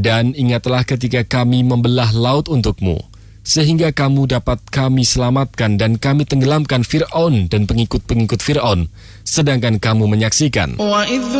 Dan ingatlah ketika kami membelah laut untukmu, sehingga kamu dapat kami selamatkan dan kami tenggelamkan Fir'aun dan pengikut-pengikut Fir'aun, sedangkan kamu menyaksikan.